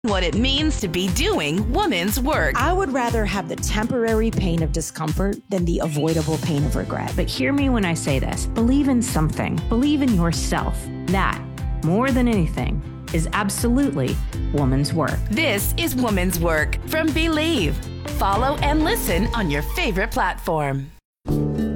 what it means to be doing woman's work. I would rather have the temporary pain of discomfort than the avoidable pain of regret. But hear me when I say this. Believe in something. Believe in yourself. That, more than anything, is absolutely woman's work. This is Woman's Work from Believe. Follow and listen on your favorite platform.